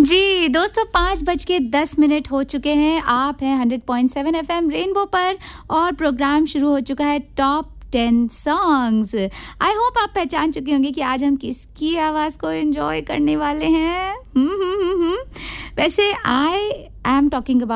जी दोस्तों 5:10 हो चुके हैं। आप हैं 100.7 एफएम रेनबो पर और प्रोग्राम शुरू हो चुका है टॉप 10 सॉन्ग्स। आई होप आप पहचान चुके होंगे कि आज हम किसकी आवाज़ को एंजॉय करने वाले हैं। वैसे आई एम टॉकिंग अबाउट